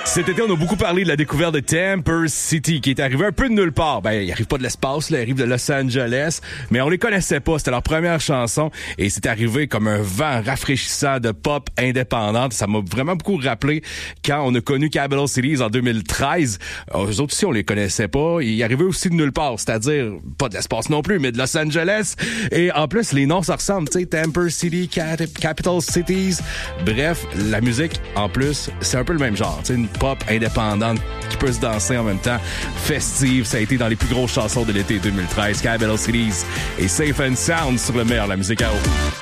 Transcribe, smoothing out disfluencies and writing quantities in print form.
Cet été, on a beaucoup parlé de la découverte de Temper City, qui est arrivé un peu de nulle part. Ben, il arrive pas de l'espace, là, il arrive de Los Angeles, mais on les connaissait pas. C'était leur première chanson et c'est arrivé comme un vent rafraîchissant de pop indépendante. Ça m'a vraiment beaucoup rappelé quand on a connu Capital Cities en 2013. Eux autres aussi, on les connaissait pas. Ils arrivaient aussi de nulle part, c'est-à-dire pas de l'espace non plus, mais de Los Angeles. Et en plus, les noms, ça ressemble, tu sais, Temper City, Capital Cities. Bref, la musique, en plus, c'est un peu le même genre, tu sais, une pop indépendante qui peut se danser en même temps, festive. Ça a été dans les plus grosses chansons de l'été 2013. Capital Cities et Safe and Sound sur le meilleur, la musique à eau.